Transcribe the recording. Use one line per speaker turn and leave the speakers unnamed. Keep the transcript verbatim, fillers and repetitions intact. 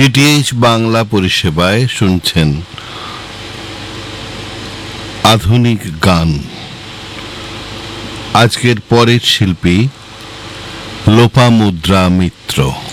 DTH Bangla পরিষেবায় শুনছেন আধুনিক গান। আজকের পরের শিল্পী লোপামুদ্রা মিত্র।